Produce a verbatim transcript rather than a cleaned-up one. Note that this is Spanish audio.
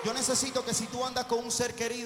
Yo necesito que si tú andas con un ser querido